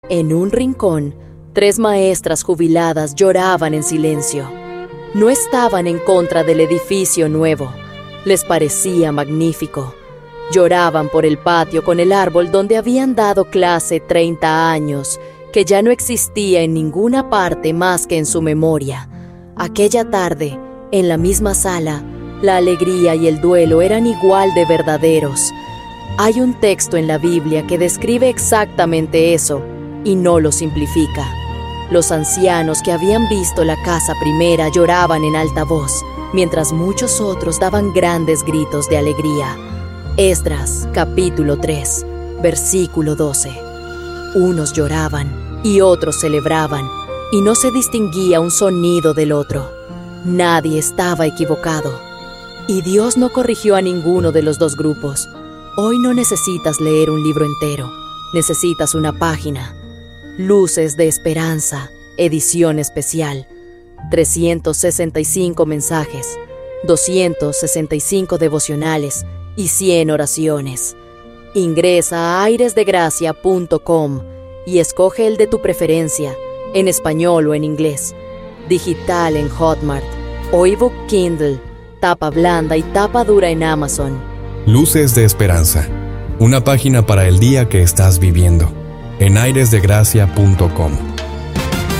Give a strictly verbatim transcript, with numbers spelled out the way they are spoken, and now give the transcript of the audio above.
En un rincón, tres maestras jubiladas lloraban en silencio. No estaban en contra del edificio nuevo. Les parecía magnífico. Lloraban por el patio con el árbol donde habían dado clase treinta años, que ya no existía en ninguna parte más que en su memoria. Aquella tarde, en la misma sala, la alegría y el duelo eran igual de verdaderos. Hay un texto en la Biblia que describe exactamente eso y no lo simplifica. Los ancianos que habían visto la casa primera lloraban en alta voz, mientras muchos otros daban grandes gritos de alegría. Esdras, capítulo tres, versículo doce. Unos lloraban y otros celebraban, y no se distinguía un sonido del otro. Nadie estaba equivocado. Y Dios no corrigió a ninguno de los dos grupos. Hoy no necesitas leer un libro entero, necesitas una página. Luces de Esperanza, edición especial. trescientos sesenta y cinco mensajes, doscientos sesenta y cinco devocionales y cien oraciones. Ingresa a aires de gracia punto com y escoge el de tu preferencia, en español o en inglés, digital en Hotmart, o ebook Kindle, tapa blanda y tapa dura en Amazon. Luces de Esperanza, una página para el día que estás viviendo, en aires de gracia punto com.